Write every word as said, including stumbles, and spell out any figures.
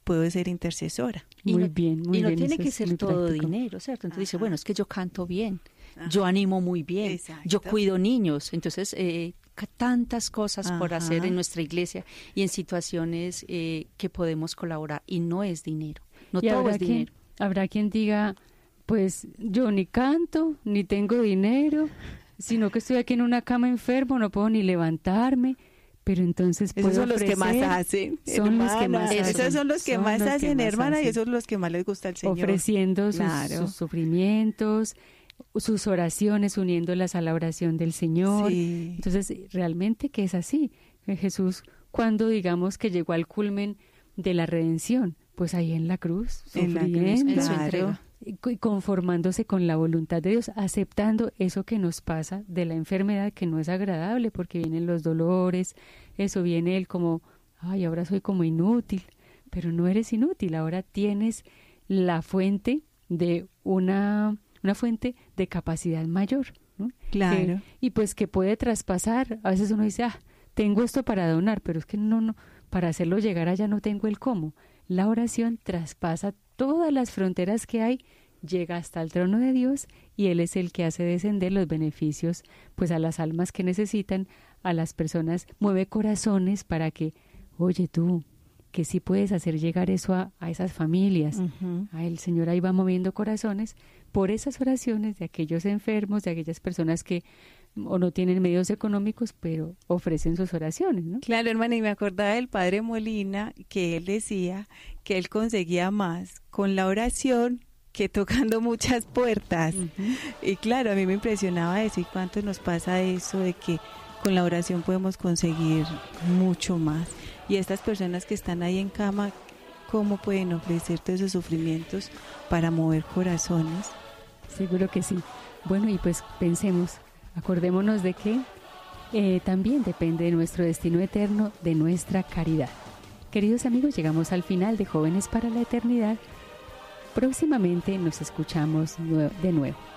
puedo ser intercesora. Muy y no, bien, muy y no bien, tiene eso que es ser muy todo práctico. dinero, ¿cierto? Entonces dice, Ajá. bueno, es que yo canto bien, Ajá. yo animo muy bien, Exacto. yo cuido niños, entonces eh, ca- tantas cosas por Ajá. hacer en nuestra iglesia y en situaciones eh, que podemos colaborar y no es dinero, no Y todo habrá es quien, dinero. habrá quien diga, pues yo ni canto, ni tengo dinero, sino que estoy aquí en una cama enfermo, no puedo ni levantarme, pero entonces puedo Esos son los que más ofrecer, hacen, son los que hermana. más hacen. Esos son los que son más los que hacen, más hermana, y hacen. esos son los que más les gusta al Señor. ofreciendo sus, Claro. sus sufrimientos, sus oraciones, uniéndolas a la oración del Señor. Sí. Entonces, realmente que es así. Jesús, cuando digamos que llegó al culmen de la redención, pues ahí en la cruz, En la cruz, sufriendo, en su claro. entrega. y conformándose con la voluntad de Dios, aceptando eso que nos pasa de la enfermedad, que no es agradable, porque vienen los dolores, eso viene él como, ay, ahora soy como inútil, pero no eres inútil, ahora tienes la fuente de una, una fuente de capacidad mayor, ¿no? Claro. Que- y pues que puede traspasar, a veces uno dice, ah, tengo esto para donar, pero es que no, no, para hacerlo llegar allá no tengo el cómo. La oración traspasa todas las fronteras que hay, llega hasta el trono de Dios y Él es el que hace descender los beneficios pues a las almas que necesitan, a las personas, mueve corazones para que, oye tú, que sí puedes hacer llegar eso a, a esas familias. Ujú. Ah, el Señor ahí va moviendo corazones por esas oraciones de aquellos enfermos, de aquellas personas que o no tienen medios económicos, pero ofrecen sus oraciones, ¿no? Claro, hermana, y me acordaba del padre Molina, que él decía que él conseguía más con la oración que tocando muchas puertas. Ujú. Y claro, a mí me impresionaba eso, y cuánto nos pasa eso de que con la oración podemos conseguir mucho más. Y estas personas que están ahí en cama, ¿cómo pueden ofrecer todos esos sufrimientos para mover corazones? Seguro que sí. Bueno, y pues pensemos, acordémonos de que eh, también depende de nuestro destino eterno, de nuestra caridad. Queridos amigos, llegamos al final de Jóvenes para la Eternidad. Próximamente nos escuchamos nue- de nuevo.